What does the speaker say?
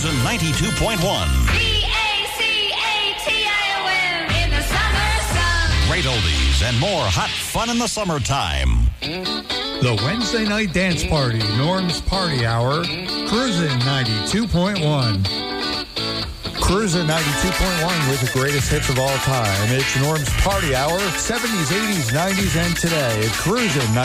Cruisin' 92.1. C-A-C-A-T-I-O-N in the summer sun. Great oldies and more hot fun in the summertime. The Wednesday night dance party, Norm's Party Hour, Cruisin' 92.1. Cruisin' 92.1 with the greatest hits of all time. It's Norm's Party Hour, 70s, 80s, 90s, and today. Cruisin'